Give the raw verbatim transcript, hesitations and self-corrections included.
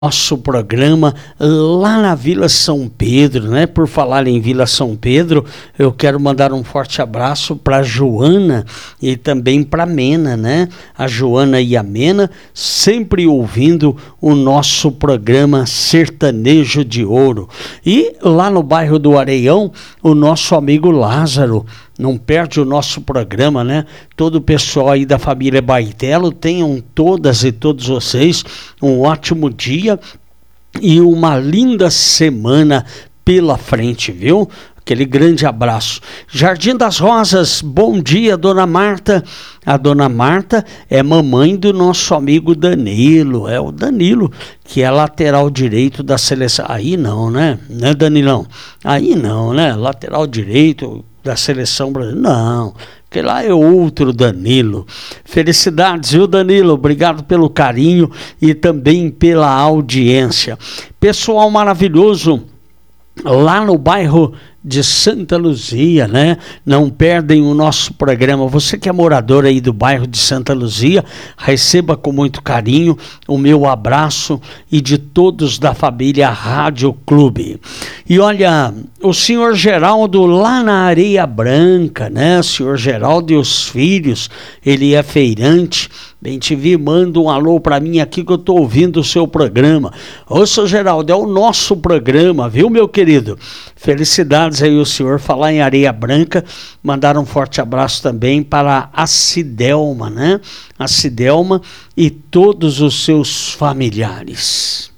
nosso programa lá na Vila São Pedro, né? Por falar em Vila São Pedro, eu quero mandar um forte abraço para Joana e também para Mena, né? A Joana e a Mena sempre ouvindo o nosso programa Sertanejo de Ouro. E lá no bairro do Areião, o nosso amigo Lázaro não perde o nosso programa, né? Todo o pessoal aí da família Baitelo, tenham todas e todos vocês um ótimo dia e uma linda semana pela frente, viu? Aquele grande abraço. Jardim das Rosas, bom dia, dona Marta. A dona Marta é mamãe do nosso amigo Danilo, é o Danilo, que é lateral direito da seleção. Aí não, né? Né, Danilão? Aí não, né? Lateral direito da seleção brasileira. Não, porque lá é outro Danilo. Felicidades, viu, Danilo? Obrigado pelo carinho e também pela audiência. Pessoal maravilhoso lá no bairro de Santa Luzia, né? Não perdem o nosso programa. Você que é morador aí do bairro de Santa Luzia, receba com muito carinho o meu abraço e de todos da família Rádio Clube. E olha, o senhor Geraldo lá na Areia Branca, né? O senhor Geraldo e os filhos, ele é feirante. Bem, te vi, manda um alô para mim aqui que eu tô ouvindo o seu programa. Ô, seu Geraldo, é o nosso programa, viu, meu querido? Felicidades aí o senhor. Falar em Areia Branca, mandar um forte abraço também para a Cidelma, né? A Cidelma e todos os seus familiares.